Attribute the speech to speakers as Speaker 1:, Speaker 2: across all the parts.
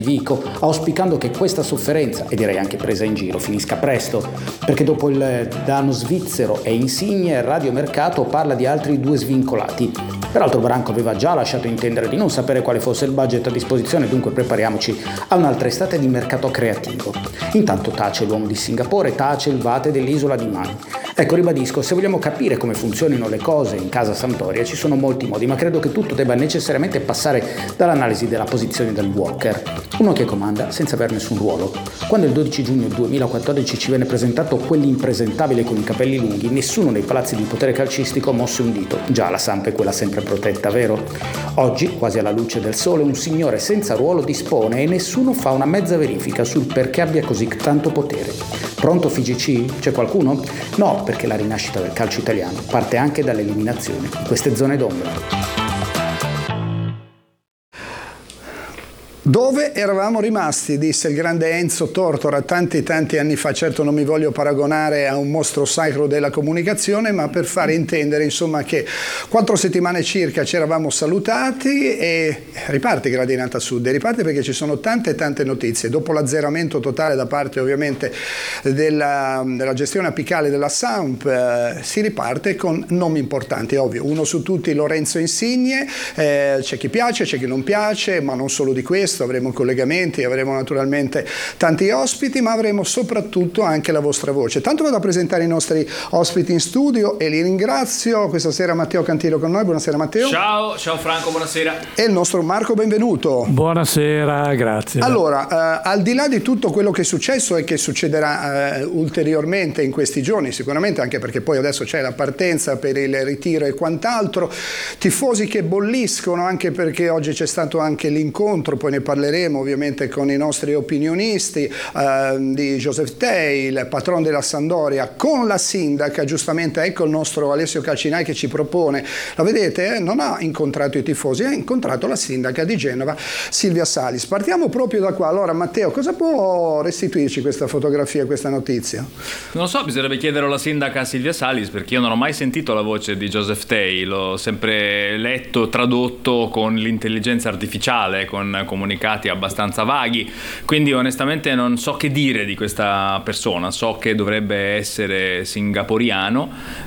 Speaker 1: Vico, auspicando che questa sofferenza, e direi anche presa in giro, finisca presto, perché dopo il danno svizzero e Insigne, Radio Mercato parla di altri 2 svincolati. Peraltro Branco aveva già lasciato intendere di non sapere quale fosse il budget a disposizione, dunque prepariamoci a un'altra estate di mercato creativo. Intanto tace l'uomo di Singapore, tace il vate dell'isola di Man. Ecco, ribadisco, se vogliamo capire come funzionino le cose in casa Sampdoria ci sono molti modi, ma credo che tutto debba necessariamente passare dall'analisi della posizione del Walker, uno che comanda senza aver nessun ruolo. Quando il 12 giugno 2014 ci venne presentato quell'impresentabile con i capelli lunghi, nessuno nei palazzi di potere calcistico mosse un dito. Già, la Samp è quella sempre protetta, vero? Oggi, quasi alla luce del sole, un signore senza ruolo dispone e nessuno fa una mezza verifica sul perché abbia così tanto potere. Pronto FIGC? C'è qualcuno? No, perché la rinascita del calcio italiano parte anche dall'eliminazione di queste zone d'ombra.
Speaker 2: Dove eravamo rimasti, disse il grande Enzo Tortora tanti anni fa. Certo non mi voglio paragonare a un mostro sacro della comunicazione, ma per fare intendere insomma che 4 settimane circa ci eravamo salutati e riparte Gradinata Sud, e riparte perché ci sono tante notizie. Dopo l'azzeramento totale da parte ovviamente della gestione apicale della Samp, si riparte con nomi importanti, ovvio, uno su tutti Lorenzo Insigne, c'è chi piace, c'è chi non piace, ma non solo di questo. Avremo collegamenti, avremo naturalmente tanti ospiti, ma avremo soprattutto anche la vostra voce. Tanto vado a presentare i nostri ospiti in studio e li ringrazio. Questa sera Matteo Cantilo con noi. Buonasera Matteo.
Speaker 3: Ciao Franco, buonasera.
Speaker 2: E il nostro Marco, benvenuto.
Speaker 4: Buonasera, grazie.
Speaker 2: Allora, al di là di tutto quello che è successo e che succederà ulteriormente in questi giorni, sicuramente anche perché poi adesso c'è la partenza per il ritiro e quant'altro, tifosi che bolliscono anche perché oggi c'è stato anche l'incontro, poi ne parleremo ovviamente con i nostri opinionisti, di Joseph Tei, il patron della Sampdoria, con la sindaca. Giustamente ecco il nostro Alessio Calcinai che ci propone, la vedete, non ha incontrato i tifosi, ha incontrato la sindaca di Genova, Silvia Salis. Partiamo proprio da qua. Allora Matteo, cosa può restituirci questa fotografia, questa notizia?
Speaker 3: Non lo so, bisognerebbe chiedere alla sindaca Silvia Salis, perché io non ho mai sentito la voce di Joseph Tei, l'ho sempre letto, tradotto con l'intelligenza artificiale, con comunicati abbastanza vaghi, quindi onestamente non so che dire di questa persona. So che dovrebbe essere singaporiano,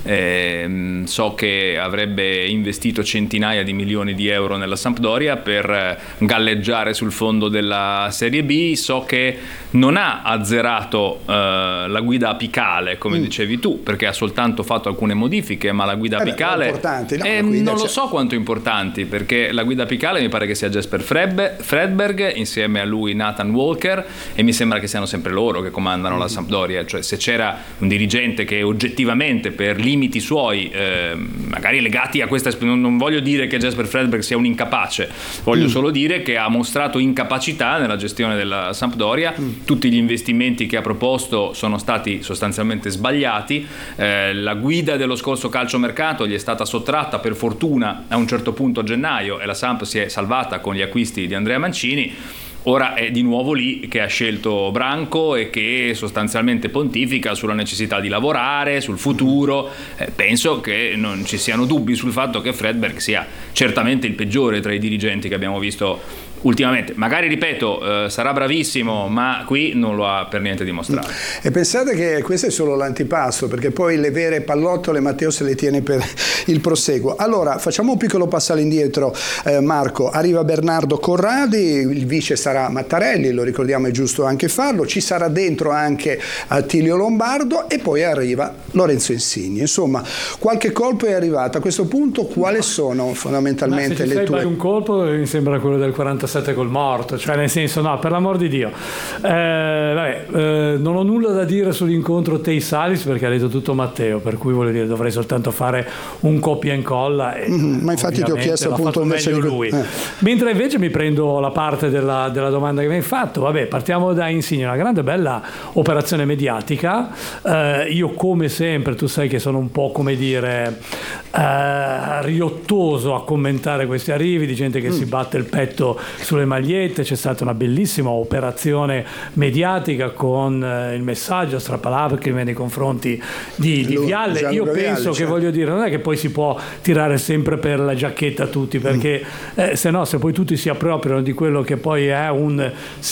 Speaker 3: so che avrebbe investito centinaia di milioni di euro nella Sampdoria per galleggiare sul fondo della Serie B, so che non ha azzerato la guida apicale come dicevi tu, perché ha soltanto fatto alcune modifiche, ma la guida apicale
Speaker 2: importanti, no?
Speaker 3: Non lo so quanto importanti, perché la guida apicale mi pare che sia Jesper Fredberg, insieme a lui Nathan Walker, e mi sembra che siano sempre loro che comandano la Sampdoria. Cioè, se c'era un dirigente che oggettivamente per limiti suoi, magari legati a questa, non voglio dire che Jesper Fredberg sia un incapace, voglio solo dire che ha mostrato incapacità nella gestione della Sampdoria. Tutti gli investimenti che ha proposto sono stati sostanzialmente sbagliati, la guida dello scorso calciomercato gli è stata sottratta per fortuna a un certo punto a gennaio e la Samp si è salvata con gli acquisti di Andrea Mancini. Ora è di nuovo lì che ha scelto Branco e che sostanzialmente pontifica sulla necessità di lavorare, sul futuro. Penso che non ci siano dubbi sul fatto che Fredberg sia certamente il peggiore tra i dirigenti che abbiamo visto ultimamente. Magari, ripeto, sarà bravissimo, ma qui non lo ha per niente dimostrato.
Speaker 2: E pensate che questo è solo l'antipasto, perché poi le vere pallottole Matteo se le tiene per il proseguo. Allora, facciamo un piccolo passo all'indietro, Marco. Arriva Bernardo Corradi, il vice sarà Mattarelli, lo ricordiamo, è giusto anche farlo. Ci sarà dentro anche Attilio Lombardo e poi arriva Lorenzo Insigne. Insomma, qualche colpo è arrivato. A questo punto quali sono fondamentalmente le tue...
Speaker 4: Un colpo mi sembra quello del 47 col morto, cioè nel senso, no, per l'amor di Dio, non ho nulla da dire sull'incontro Tei Salis perché ha detto tutto Matteo, per cui voglio dire dovrei soltanto fare un copia e incolla
Speaker 2: ma infatti ti ho chiesto appunto invece di
Speaker 4: lui. Mentre invece mi prendo la parte della domanda che mi hai fatto. Vabbè, partiamo da Insigne, una grande bella operazione mediatica. Io come sempre, tu sai che sono un po' come dire riottoso a commentare questi arrivi di gente che si batte il petto sulle magliette. C'è stata una bellissima operazione mediatica con il messaggio strappalacrime nei confronti di Vialle. Io penso che, voglio dire, non è che poi si può tirare sempre per la giacchetta tutti, perché se no, se poi tutti si appropriano di quello che poi è un